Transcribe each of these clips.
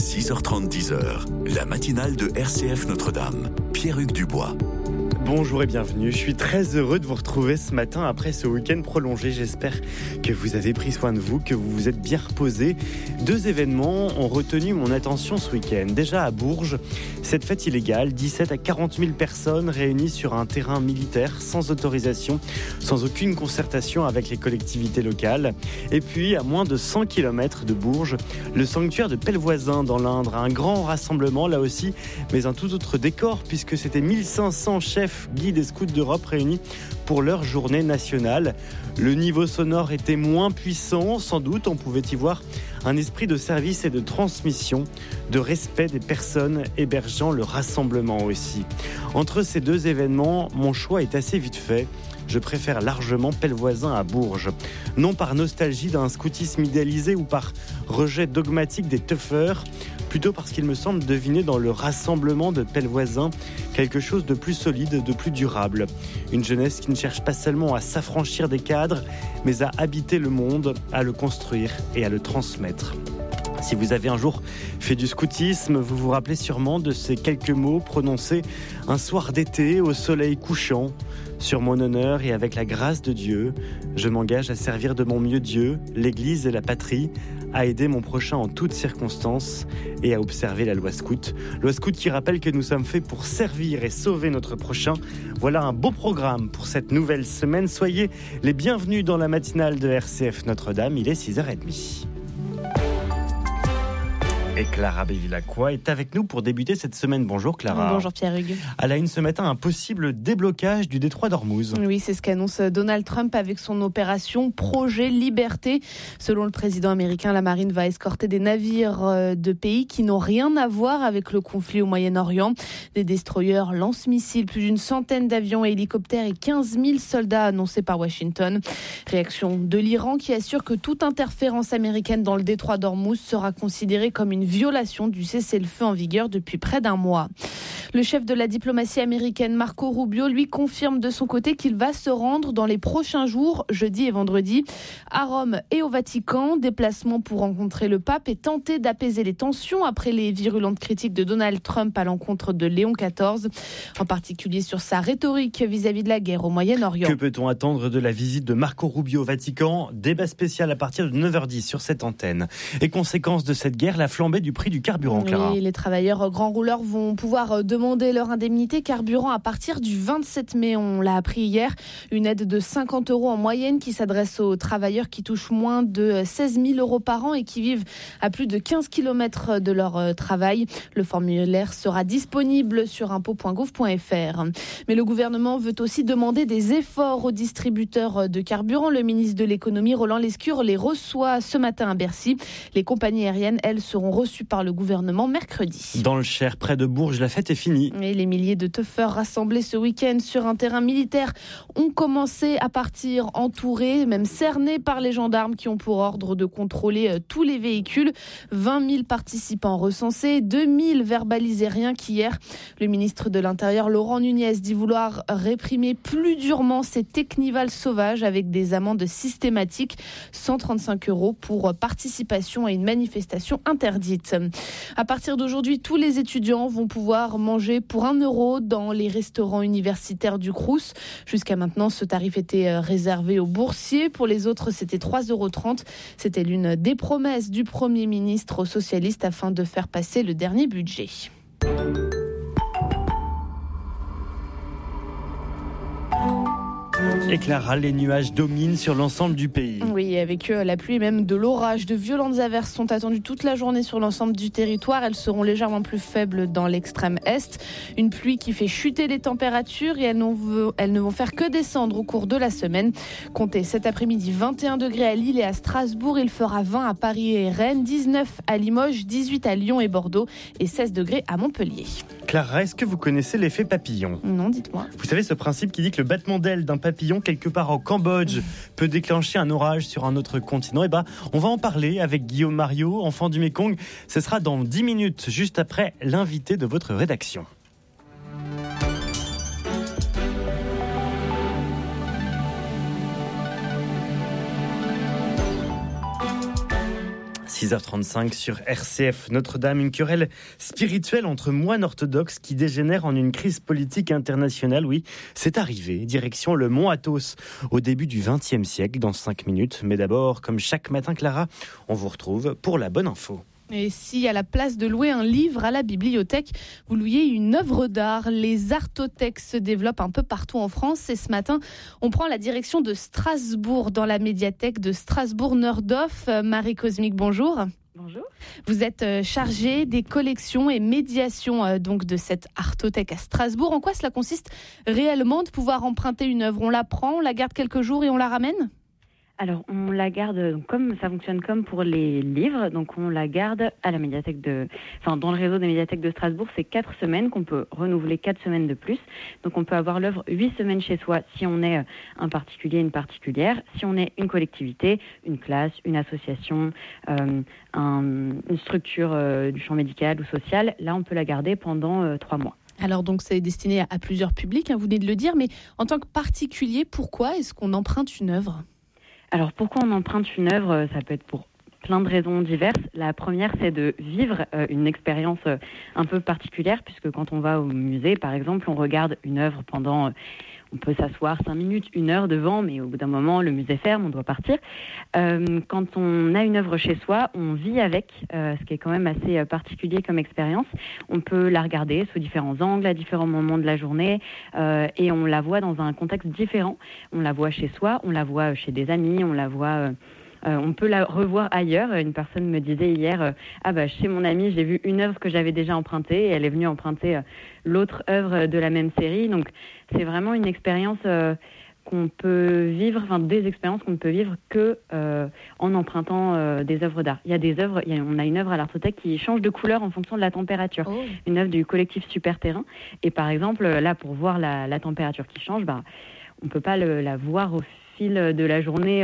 6h30, 10h, la matinale de RCF Notre-Dame. Pierre-Hugues Dubois. Bonjour et bienvenue, je suis très heureux de vous retrouver ce matin après ce week-end prolongé. J'espère que vous avez pris soin de vous, que vous vous êtes bien reposés. 2 événements ont retenu mon attention ce week-end. Déjà à Bourges, cette fête illégale, 17 à 40 000 personnes réunies sur un terrain militaire sans autorisation, sans aucune concertation avec les collectivités locales. Et puis à moins de 100 km de Bourges, le sanctuaire de Pellevoisin dans l'Indre, un grand rassemblement là aussi, mais un tout autre décor puisque c'était 1500 chefs guides et scouts d'Europe réunis pour leur journée nationale. Le niveau sonore était moins puissant, sans doute on pouvait y voir un esprit de service et de transmission, de respect des personnes hébergeant le rassemblement aussi. Entre ces 2 événements, mon choix est assez vite fait. Je préfère largement Pellevoisin à Bourges. Non par nostalgie d'un scoutisme idéalisé ou par rejet dogmatique des teufeurs, plutôt parce qu'il me semble deviner dans le rassemblement de Pellevoisin quelque chose de plus solide, de plus durable. Une jeunesse qui ne cherche pas seulement à s'affranchir des cadres, mais à habiter le monde, à le construire et à le transmettre. Si vous avez un jour fait du scoutisme, vous vous rappelez sûrement de ces quelques mots prononcés un soir d'été au soleil couchant. Sur mon honneur et avec la grâce de Dieu, je m'engage à servir de mon mieux Dieu, l'Église et la patrie, à aider mon prochain en toutes circonstances et à observer la loi scout. Loi scout qui rappelle que nous sommes faits pour servir et sauver notre prochain. Voilà un beau programme pour cette nouvelle semaine. Soyez les bienvenus dans la matinale de RCF Notre-Dame. Il est 6h30. Et Clara Bévilacqua est avec nous pour débuter cette semaine. Bonjour Clara. Bonjour Pierre-Hugues. À la une ce matin, un possible déblocage du détroit d'Ormuz. Oui, c'est ce qu'annonce Donald Trump avec son opération Projet Liberté. Selon le président américain, la marine va escorter des navires de pays qui n'ont rien à voir avec le conflit au Moyen-Orient. Des destroyers, lance-missiles, plus d'une centaine d'avions et hélicoptères et 15 000 soldats annoncés par Washington. Réaction de l'Iran qui assure que toute interférence américaine dans le détroit d'Ormuz sera considérée comme une violation du cessez-le-feu en vigueur depuis près d'1 mois. Le chef de la diplomatie américaine, Marco Rubio, lui confirme de son côté qu'il va se rendre dans les prochains jours, jeudi et vendredi, à Rome et au Vatican. Déplacement pour rencontrer le pape et tenter d'apaiser les tensions après les virulentes critiques de Donald Trump à l'encontre de Léon XIV, en particulier sur sa rhétorique vis-à-vis de la guerre au Moyen-Orient. Que peut-on attendre de la visite de Marco Rubio au Vatican ? Débat spécial à partir de 9h10 sur cette antenne. Et conséquence de cette guerre, la flambée du prix du carburant, Clara. Oui, les travailleurs grands rouleurs vont pouvoir demander leur indemnité carburant à partir du 27 mai. On l'a appris hier. Une aide de 50 € en moyenne qui s'adresse aux travailleurs qui touchent moins de 16 000 € par an et qui vivent à plus de 15 km de leur travail. Le formulaire sera disponible sur impôts.gouv.fr. Mais le gouvernement veut aussi demander des efforts aux distributeurs de carburant. Le ministre de l'économie, Roland Lescure, les reçoit ce matin à Bercy. Les compagnies aériennes, elles, seront reçues par le gouvernement mercredi. Dans le Cher, près de Bourges, la fête est finie. Et les milliers de teufeurs rassemblés ce week-end sur un terrain militaire ont commencé à partir entourés, même cernés par les gendarmes qui ont pour ordre de contrôler tous les véhicules. 20 000 participants recensés, 2 000 verbalisés rien qu'hier. Le ministre de l'Intérieur, Laurent Nunez, dit vouloir réprimer plus durement ces technivals sauvages avec des amendes systématiques, 135 € pour participation à une manifestation interdite. À partir d'aujourd'hui, tous les étudiants vont pouvoir manger pour 1 € dans les restaurants universitaires du Crous. Jusqu'à maintenant, ce tarif était réservé aux boursiers. Pour les autres, c'était 3,30 €. C'était l'une des promesses du Premier ministre socialiste afin de faire passer le dernier budget. Et Clara, les nuages dominent sur l'ensemble du pays. Oui, avec eux, la pluie et même de l'orage. De violentes averses sont attendues toute la journée sur l'ensemble du territoire. Elles seront légèrement plus faibles dans l'extrême est. Une pluie qui fait chuter les températures et elles ne vont faire que descendre au cours de la semaine. Comptez cet après-midi 21 degrés à Lille et à Strasbourg. Il fera 20 à Paris et Rennes, 19 à Limoges, 18 à Lyon et Bordeaux et 16 degrés à Montpellier. Clara, est-ce que vous connaissez l'effet papillon ? Non, dites-moi. Vous savez ce principe qui dit que le battement d'aile d'un papillon quelque part au Cambodge peut déclencher un orage sur un autre continent. Et on va en parler avec Guillaume Mariot, enfant du Mékong. Ce sera dans 10 minutes, juste après l'invité de votre rédaction. 6h35 sur RCF Notre-Dame, une querelle spirituelle entre moines orthodoxes qui dégénère en une crise politique internationale. Oui, c'est arrivé, direction le mont Athos au début du XXe siècle, dans 5 minutes. Mais d'abord, comme chaque matin, Clara, on vous retrouve pour la bonne info. Et si à la place de louer un livre à la bibliothèque, vous louiez une œuvre d'art, les artothèques se développent un peu partout en France. Et ce matin, on prend la direction de Strasbourg, dans la médiathèque de Strasbourg-Neurdorf. Marie Cosmic, bonjour. Bonjour. Vous êtes chargée des collections et médiations donc de cette artothèque à Strasbourg. En quoi cela consiste réellement de pouvoir emprunter une œuvre ? On la prend, on la garde quelques jours et on la ramène ? Alors, on la garde, comme ça fonctionne comme pour les livres, donc on la garde à la médiathèque dans le réseau des médiathèques de Strasbourg, c'est 4 semaines qu'on peut renouveler 4 semaines de plus. Donc on peut avoir l'œuvre 8 semaines chez soi si on est un particulier, une particulière, si on est une collectivité, une classe, une association, une structure du champ médical ou social. Là, on peut la garder pendant 3 mois. Alors donc c'est destiné à plusieurs publics, vous venez de le dire, mais en tant que particulier, pourquoi est-ce qu'on emprunte une œuvre ? Alors pourquoi on emprunte une œuvre ? Ça peut être pour plein de raisons diverses. La première, c'est de vivre une expérience un peu particulière, puisque quand on va au musée, par exemple, on regarde une œuvre pendant... on peut s'asseoir 5 minutes, 1 heure devant, mais au bout d'un moment, le musée ferme, on doit partir. Quand on a une œuvre chez soi, on vit avec, ce qui est quand même assez particulier comme expérience. On peut la regarder sous différents angles, à différents moments de la journée, et on la voit dans un contexte différent. On la voit chez soi, on la voit chez des amis, on la voit... on peut la revoir ailleurs. Une personne me disait hier, chez mon ami, j'ai vu une œuvre que j'avais déjà empruntée et elle est venue emprunter l'autre œuvre de la même série. Donc, c'est vraiment une expérience qu'on peut vivre, des expériences qu'on ne peut vivre que en empruntant des œuvres d'art. Il y a des œuvres, on a une œuvre à l'Artothèque qui change de couleur en fonction de la température. Oh. Une œuvre du collectif Super Terrain. Et par exemple, là, pour voir la température qui change, on ne peut pas la voir au fil de la journée.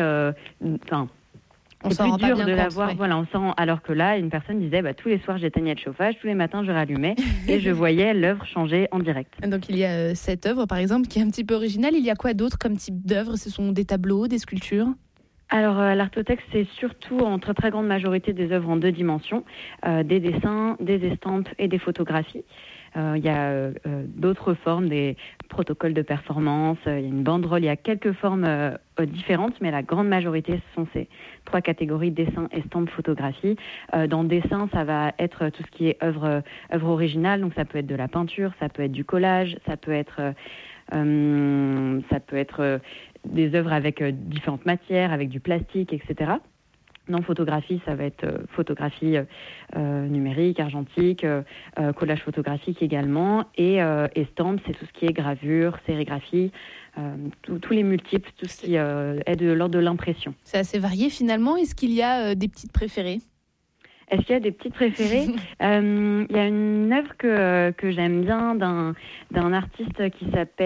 C'est plus dur de la voir, ouais. On s'en rend. Alors que là, une personne disait, tous les soirs j'éteignais le chauffage, tous les matins je rallumais et je voyais l'œuvre changer en direct. Donc il y a cette œuvre par exemple qui est un petit peu originale. Il y a quoi d'autre comme type d'œuvre ? Ce sont des tableaux, des sculptures ? Alors, l'Artothèque, c'est surtout en très très grande majorité des œuvres en 2 dimensions, des dessins, des estampes et des photographies. Il y a d'autres formes, des protocoles de performance, il y a une banderole, il y a quelques formes différentes, mais la grande majorité, ce sont ces 3 catégories, dessin, estampes, photographie. Dans dessin, ça va être tout ce qui est œuvre originale, donc ça peut être de la peinture, ça peut être du collage, ça peut être des œuvres avec différentes matières, avec du plastique, etc. Dans photographie, ça va être photographie numérique, argentique, collage photographique également. Et estampes, c'est tout ce qui est gravure, sérigraphie, tous les multiples, tout ce qui est de l'ordre de l'impression. C'est assez varié finalement. Est-ce qu'il y a des petites préférées ? Est-ce qu'il y a des petites préférées ? Il y a une œuvre que j'aime bien d'un artiste qui s'appelle...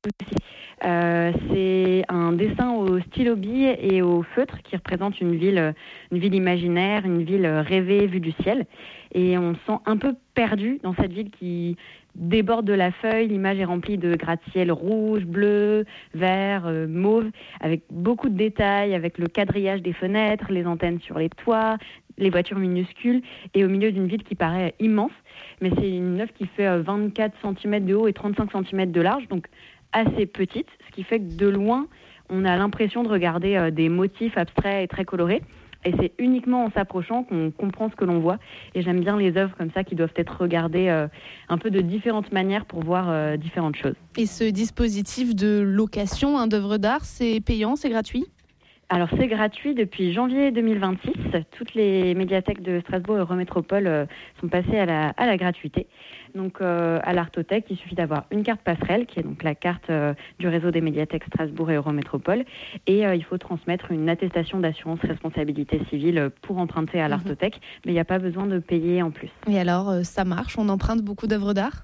c'est un dessin au stylo bille et au feutre qui représente une ville imaginaire, une ville rêvée vue du ciel. Et on se sent un peu perdu dans cette ville qui déborde de la feuille. L'image est remplie de gratte-ciel rouge, bleu, vert, mauve, avec beaucoup de détails, avec le quadrillage des fenêtres, les antennes sur les toits, les voitures minuscules, et au milieu d'une ville qui paraît immense. Mais c'est une œuvre qui fait 24 cm de haut et 35 cm de large, donc assez petite, ce qui fait que de loin, on a l'impression de regarder des motifs abstraits et très colorés. Et c'est uniquement en s'approchant qu'on comprend ce que l'on voit. Et j'aime bien les œuvres comme ça qui doivent être regardées un peu de différentes manières pour voir différentes choses. Et ce dispositif de location d'œuvres d'art, c'est payant, c'est gratuit ? Alors c'est gratuit depuis janvier 2026. Toutes les médiathèques de Strasbourg et Eurométropole sont passées à la gratuité. Donc à l'Artothèque, il suffit d'avoir une carte passerelle, qui est donc la carte du réseau des médiathèques Strasbourg et Eurométropole, et il faut transmettre une attestation d'assurance responsabilité civile pour emprunter à l'Artothèque, mais il n'y a pas besoin de payer en plus. Et alors, ça marche ? On emprunte beaucoup d'œuvres d'art ?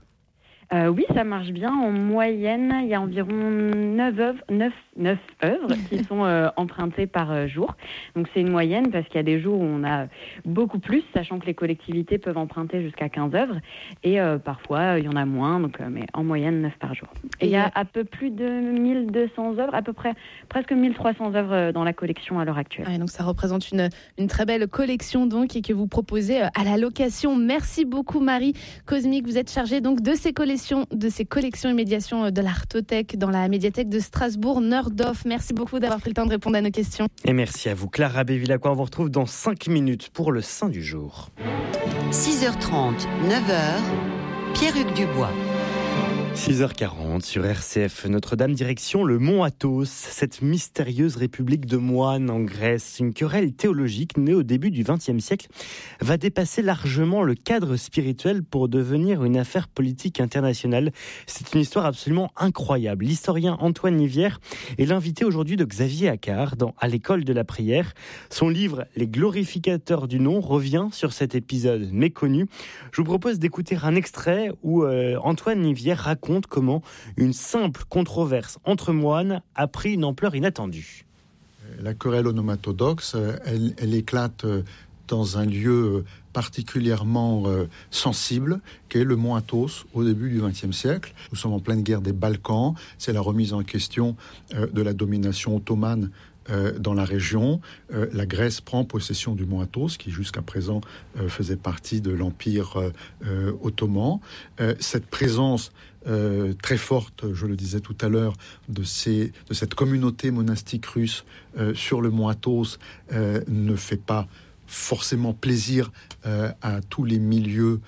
Oui, ça marche bien. En moyenne, il y a environ 9 œuvres qui sont empruntées par jour. Donc c'est une moyenne parce qu'il y a des jours où on a beaucoup plus, sachant que les collectivités peuvent emprunter jusqu'à 15 œuvres. Et parfois, il y en a moins, mais en moyenne 9 par jour. Et il y a à peu plus de 1200 œuvres, à peu près presque 1300 œuvres dans la collection à l'heure actuelle. Donc ça représente une très belle collection donc, et que vous proposez à la location. Merci beaucoup Marie Cosmic. Vous êtes chargée donc de ces collections et médiations de l'Artothèque dans la médiathèque de Strasbourg-Neurdorf. Merci beaucoup d'avoir pris le temps de répondre à nos questions. Et merci à vous Clara Bévilacqua. On vous retrouve dans 5 minutes pour le Saint du jour. 6h30, 9h, Pierre-Hugues Dubois. 6h40 sur RCF Notre-Dame, direction le mont Athos, cette mystérieuse république de moines en Grèce. Une querelle théologique née au début du XXe siècle va dépasser largement le cadre spirituel pour devenir une affaire politique internationale. C'est une histoire absolument incroyable. L'historien Antoine Nivière est l'invité aujourd'hui de Xavier Accard à l'école de la prière. Son livre « Les glorificateurs du nom » revient sur cet épisode méconnu. Je vous propose d'écouter un extrait où Antoine Nivière raconte comment une simple controverse entre moines a pris une ampleur inattendue. La querelle onomatodoxe, elle éclate dans un lieu particulièrement sensible, qu'est le mont Athos au début du XXe siècle. Nous sommes en pleine guerre des Balkans, c'est la remise en question de la domination ottomane dans la région. La Grèce prend possession du mont Athos, qui jusqu'à présent faisait partie de l'Empire ottoman. Cette présence très forte, je le disais tout à l'heure, de cette communauté monastique russe sur le mont Athos ne fait pas forcément plaisir à tous les milieux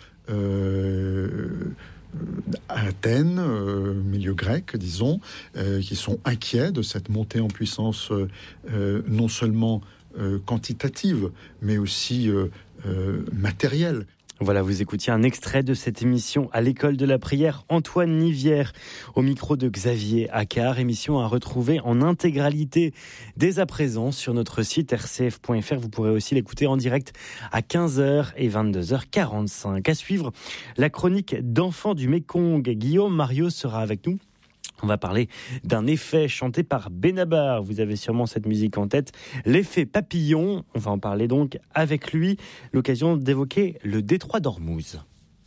à Athènes, milieu grec, disons, qui sont inquiets de cette montée en puissance non seulement quantitative, mais aussi matérielle. Voilà, vous écoutiez un extrait de cette émission à l'école de la prière. Antoine Nivière au micro de Xavier Accard. Émission à retrouver en intégralité dès à présent sur notre site rcf.fr. Vous pourrez aussi l'écouter en direct à 15h et 22h45. À suivre, la chronique d'Enfants du Mékong. Guillaume Marios sera avec nous. On va parler d'un effet chanté par Benabar. Vous avez sûrement cette musique en tête. L'effet papillon. On va en parler donc avec lui. L'occasion d'évoquer le détroit d'Ormuz.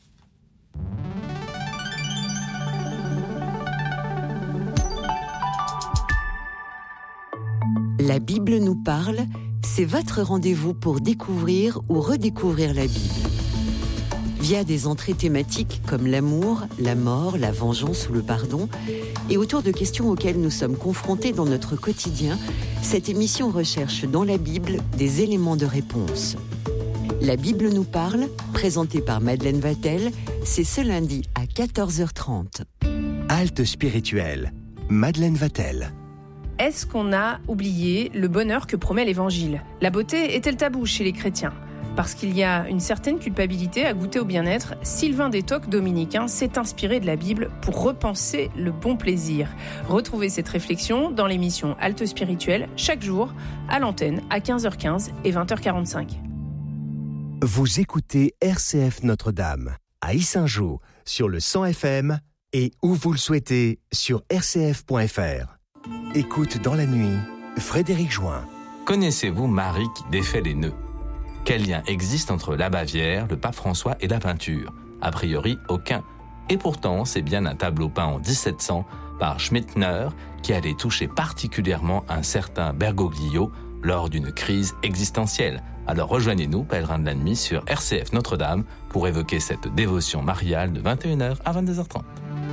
La Bible nous parle, c'est votre rendez-vous pour découvrir ou redécouvrir la Bible. Via des entrées thématiques comme l'amour, la mort, la vengeance ou le pardon, et autour de questions auxquelles nous sommes confrontés dans notre quotidien, cette émission recherche dans la Bible des éléments de réponse. La Bible nous parle, présentée par Madeleine Vatel, c'est ce lundi à 14h30. Halte spirituelle, Madeleine Vatel. Est-ce qu'on a oublié le bonheur que promet l'Évangile ? La beauté est-elle tabou chez les chrétiens ? Parce qu'il y a une certaine culpabilité à goûter au bien-être, Sylvain Détoc, dominicain, s'est inspiré de la Bible pour repenser le bon plaisir. Retrouvez cette réflexion dans l'émission Halte Spirituelle, chaque jour, à l'antenne, à 15h15 et 20h45. Vous écoutez RCF Notre-Dame, à Yssingeaux, sur le 100 FM et où vous le souhaitez, sur rcf.fr. Écoute dans la nuit, Frédéric Join. Connaissez-vous Marie qui défait les nœuds ? Quel lien existe entre la Bavière, le pape François et la peinture ? A priori, aucun. Et pourtant, c'est bien un tableau peint en 1700 par Schmittner qui allait toucher particulièrement un certain Bergoglio lors d'une crise existentielle. Alors rejoignez-nous, pèlerins de la nuit, sur RCF Notre-Dame pour évoquer cette dévotion mariale de 21h à 22h30.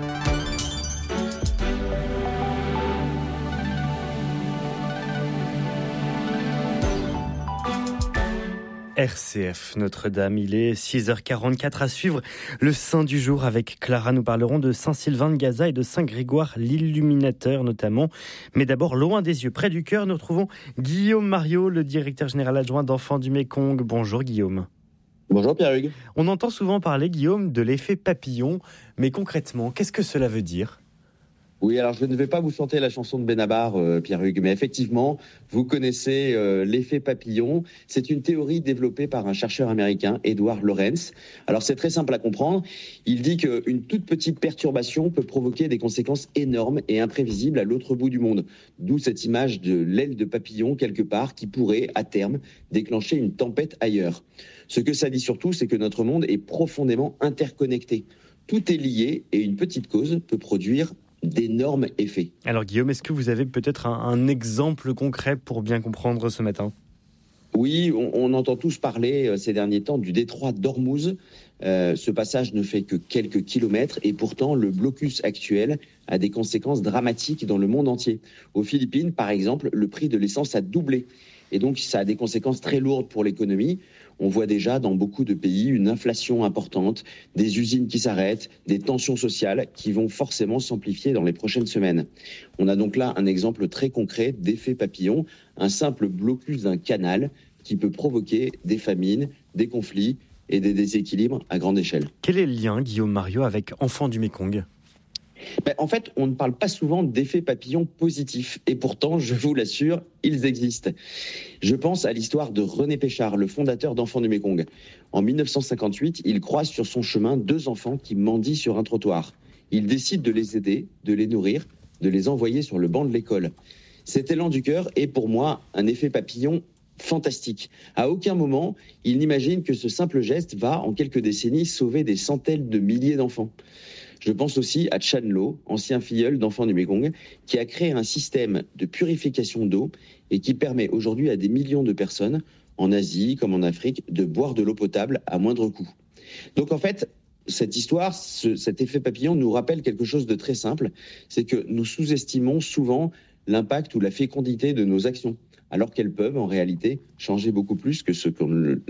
RCF Notre-Dame, il est 6h44 à suivre le Saint du jour avec Clara. Nous parlerons de Saint-Sylvain de Gaza et de Saint-Grégoire l'Illuminateur notamment. Mais d'abord, loin des yeux, près du cœur, nous retrouvons Guillaume Mariot, le directeur général adjoint d'Enfants du Mékong. Bonjour Guillaume. Bonjour Pierre-Hugues. On entend souvent parler, Guillaume, de l'effet papillon. Mais concrètement, qu'est-ce que cela veut dire ? Oui, alors je ne vais pas vous chanter la chanson de Benabar, Pierre-Hugues, mais effectivement, vous connaissez l'effet papillon. C'est une théorie développée par un chercheur américain, Edward Lorenz. Alors c'est très simple à comprendre. Il dit qu'une toute petite perturbation peut provoquer des conséquences énormes et imprévisibles à l'autre bout du monde. D'où cette image de l'aile de papillon quelque part qui pourrait, à terme, déclencher une tempête ailleurs. Ce que ça dit surtout, c'est que notre monde est profondément interconnecté. Tout est lié et une petite cause peut produire d'énormes effets. Alors Guillaume, est-ce que vous avez peut-être un exemple concret pour bien comprendre ce matin ? Oui, on entend tous parler ces derniers temps du détroit d'Ormuz. Ce passage ne fait que quelques kilomètres et pourtant le blocus actuel a des conséquences dramatiques dans le monde entier. Aux Philippines, par exemple, le prix de l'essence a doublé et donc ça a des conséquences très lourdes pour l'économie. On voit déjà dans beaucoup de pays une inflation importante, des usines qui s'arrêtent, des tensions sociales qui vont forcément s'amplifier dans les prochaines semaines. On a donc là un exemple très concret d'effet papillon, un simple blocus d'un canal qui peut provoquer des famines, des conflits et des déséquilibres à grande échelle. Quel est le lien, Guillaume Mariot, avec Enfants du Mékong ? En fait, on ne parle pas souvent d'effets papillons positifs. Et pourtant, je vous l'assure, ils existent. Je pense à l'histoire de René Péchard, le fondateur d'Enfants du Mékong. En 1958, il croise sur son chemin 2 enfants qui mendient sur un trottoir. Il décide de les aider, de les nourrir, de les envoyer sur le banc de l'école. Cet élan du cœur est pour moi un effet papillon fantastique. À aucun moment, il n'imagine que ce simple geste va, en quelques décennies, sauver des centaines de milliers d'enfants. Je pense aussi à Chan Lo, ancien filleul d'Enfants du Mékong, qui a créé un système de purification d'eau et qui permet aujourd'hui à des millions de personnes, en Asie comme en Afrique, de boire de l'eau potable à moindre coût. Donc en fait, cette histoire, cet effet papillon nous rappelle quelque chose de très simple, c'est que nous sous-estimons souvent l'impact ou la fécondité de nos actions, alors qu'elles peuvent en réalité changer beaucoup plus que ce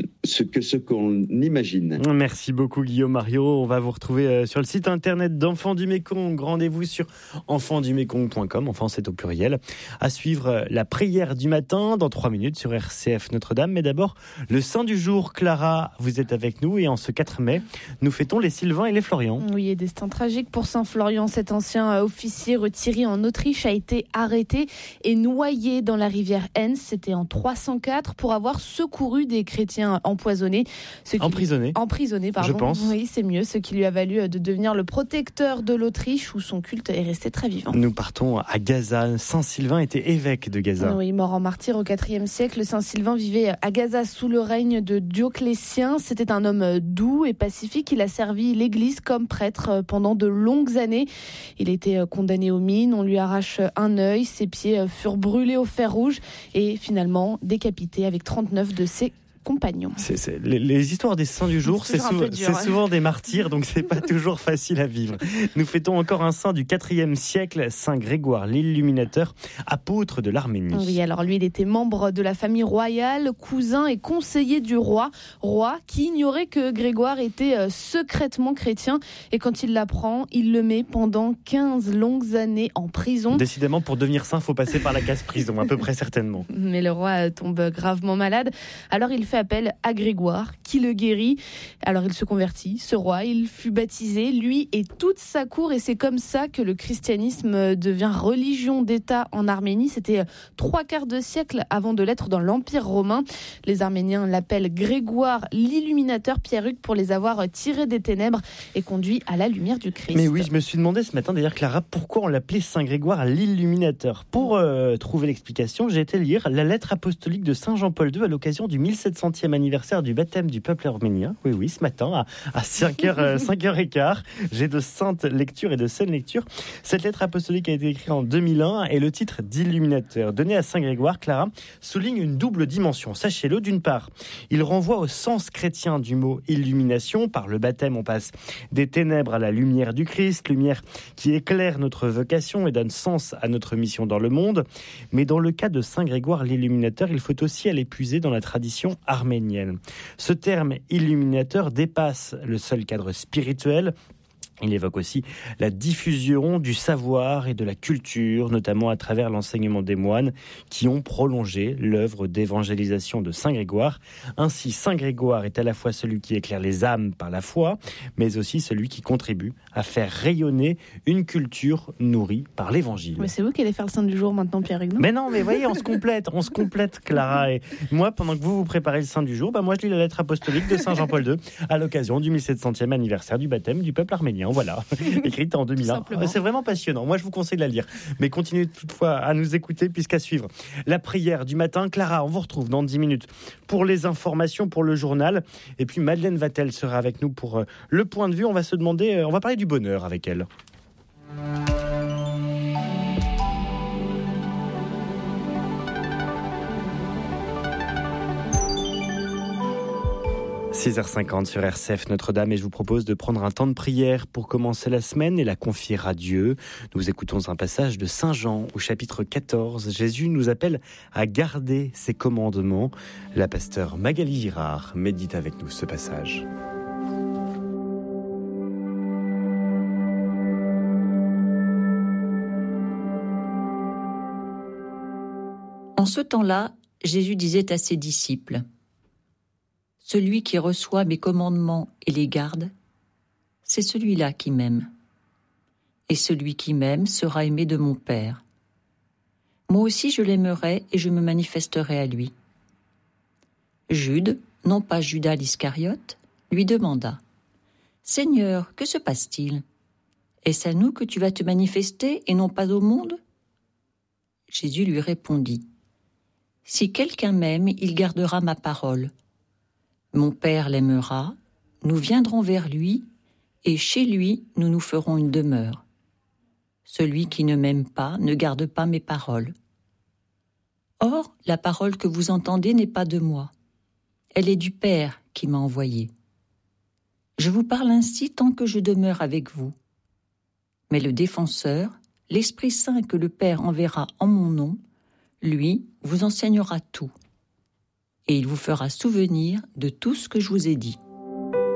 qu'on imagine. Merci beaucoup Guillaume Mariot. On va vous retrouver sur le site internet d'Enfants du Mékong. Rendez-vous sur enfantsdumekong.com, enfants c'est au pluriel. À suivre la prière du matin dans 3 minutes sur RCF Notre-Dame. Mais d'abord, le saint du jour. Clara, vous êtes avec nous et en ce 4 mai, nous fêtons les Sylvain et les Florian. Oui, et destin tragique pour Saint Florian. Cet ancien officier retiré en Autriche a été arrêté et noyé dans la rivière Enns. C'était en 304 pour avoir secouru des chrétiens empoisonnés. Emprisonnés, pardon. Je pense. Oui, c'est mieux. Ce qui lui a valu de devenir le protecteur de l'Autriche où son culte est resté très vivant. Nous partons à Gaza. Saint Sylvain était évêque de Gaza. Oui, mort en martyr au IVe siècle, Saint Sylvain vivait à Gaza sous le règne de Dioclétien. C'était un homme doux et pacifique. Il a servi l'Église comme prêtre pendant de longues années. Il était condamné aux mines. On lui arrache un œil. Ses pieds furent brûlés au fer rouge et finalement décapité avec 39 de ses compagnons. Les histoires des saints du jour, c'est souvent des martyrs, donc c'est pas toujours facile à vivre. Nous fêtons encore un saint du IVe siècle, Saint Grégoire l'Illuminateur, apôtre de l'Arménie. Oui, alors lui, il était membre de la famille royale, cousin et conseiller du roi qui ignorait que Grégoire était secrètement chrétien. Et quand il l'apprend, il le met pendant 15 longues années en prison. Décidément, pour devenir saint, il faut passer par la case prison, à peu près certainement. Mais le roi tombe gravement malade. Alors il fait appel à Grégoire, qui le guérit. Alors il se convertit, ce roi, il fut baptisé, lui et toute sa cour, et c'est comme ça que le christianisme devient religion d'État en Arménie. C'était 3/4 de siècle avant de l'être dans l'Empire romain. Les Arméniens l'appellent Grégoire l'Illuminateur, Pierre-Hugues, pour les avoir tirés des ténèbres et conduits à la lumière du Christ. Mais oui, je me suis demandé ce matin d'ailleurs, Clara, pourquoi on l'appelait Saint Grégoire l'Illuminateur. Pour trouver l'explication, j'ai été lire la lettre apostolique de Saint Jean-Paul II à l'occasion du 1700e anniversaire du baptême du peuple arménien. Oui, ce matin, à 5h15. J'ai de saintes lectures et de saines lectures. Cette lettre apostolique a été écrite en 2001 et le titre d'Illuminateur, donné à Saint Grégoire, Clara, souligne une double dimension. Sachez-le, d'une part, il renvoie au sens chrétien du mot illumination. Par le baptême, on passe des ténèbres à la lumière du Christ, lumière qui éclaire notre vocation et donne sens à notre mission dans le monde. Mais dans le cas de Saint Grégoire l'Illuminateur, il faut aussi aller puiser dans la tradition arménienne. Ce terme illuminateur dépasse le seul cadre spirituel. Il évoque aussi la diffusion du savoir et de la culture, notamment à travers l'enseignement des moines qui ont prolongé l'œuvre d'évangélisation de Saint Grégoire. Ainsi, Saint Grégoire est à la fois celui qui éclaire les âmes par la foi, mais aussi celui qui contribue à faire rayonner une culture nourrie par l'Évangile. Mais c'est vous qui allez faire le saint du jour maintenant, Pierre Huguenot. Mais non, mais voyez, on se complète, Clara. Et moi, pendant que vous préparez le saint du jour, moi je lis la lettre apostolique de Saint Jean-Paul II à l'occasion du 1700e anniversaire du baptême du peuple arménien. Voilà, écrite en 2001. C'est vraiment passionnant. Moi, je vous conseille de la lire. Mais continuez toutefois à nous écouter, puisqu'à suivre la prière du matin. Clara, on vous retrouve dans 10 minutes pour les informations, pour le journal. Et puis Madeleine Vatel sera avec nous pour le point de vue. On va parler du bonheur avec elle. 6h50 sur RCF Notre-Dame et je vous propose de prendre un temps de prière pour commencer la semaine et la confier à Dieu. Nous écoutons un passage de Saint Jean au chapitre 14. Jésus nous appelle à garder ses commandements. La pasteure Magali Girard médite avec nous ce passage. En ce temps-là, Jésus disait à ses disciples : « Celui qui reçoit mes commandements et les garde, c'est celui-là qui m'aime. Et celui qui m'aime sera aimé de mon Père. Moi aussi je l'aimerai et je me manifesterai à lui. » Jude, non pas Judas l'Iscariote, lui demanda : « Seigneur, que se passe-t-il ? Est-ce à nous que tu vas te manifester et non pas au monde ?» Jésus lui répondit : « Si quelqu'un m'aime, il gardera ma parole. Mon Père l'aimera, nous viendrons vers lui, et chez lui nous nous ferons une demeure. Celui qui ne m'aime pas ne garde pas mes paroles. Or, la parole que vous entendez n'est pas de moi. Elle est du Père qui m'a envoyé. Je vous parle ainsi tant que je demeure avec vous. Mais le Défenseur, l'Esprit Saint que le Père enverra en mon nom, lui vous enseignera tout. Et il vous fera souvenir de tout ce que je vous ai dit. »